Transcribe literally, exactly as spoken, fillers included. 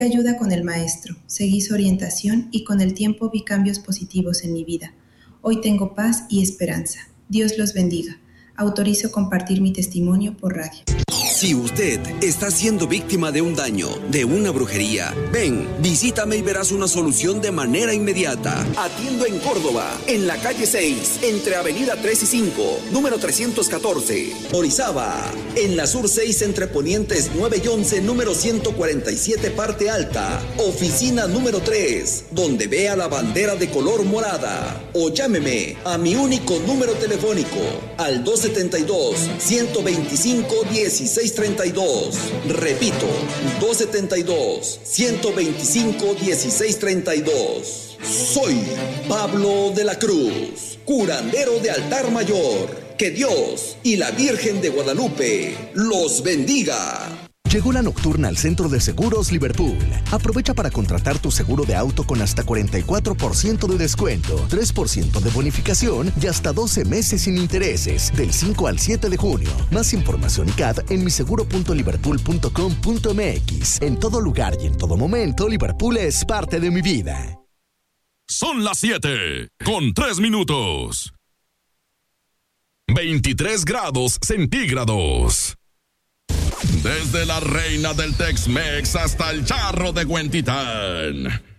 ayuda con el maestro, seguí su orientación y con el tiempo vi cambios positivos en mi vida. Hoy tengo paz y esperanza. Dios los bendiga. Autorizo compartir mi testimonio por radio. Si usted está siendo víctima de un daño, de una brujería, ven, visítame y verás una solución de manera inmediata. Atiendo en Córdoba, en la calle seis, entre avenida tres y cinco, número trescientos catorce. Orizaba, en la sur seis, entre ponientes nueve y once, número ciento cuarenta y siete, parte alta. Oficina número tres, donde vea la bandera de color morada. O llámeme a mi único número telefónico, al dos setenta y dos, ciento veinticinco, dieciséis treinta y dos. Repito, dos setenta y dos, ciento veinticinco, dieciséis treinta y dos. Soy Pablo de la Cruz, curandero de altar mayor. Que Dios y la Virgen de Guadalupe los bendiga. Llegó la nocturna al Centro de Seguros Liverpool. Aprovecha para contratar tu seguro de auto con hasta cuarenta y cuatro por ciento de descuento, tres por ciento de bonificación y hasta doce meses sin intereses, del cinco al siete de junio. Más información y C A D en miseguro punto liverpool punto com punto m x. En todo lugar y en todo momento, Liverpool es parte de mi vida. Son las siete con tres minutos. veintitrés grados centígrados. Desde la reina del Tex-Mex hasta el charro de Huentitán,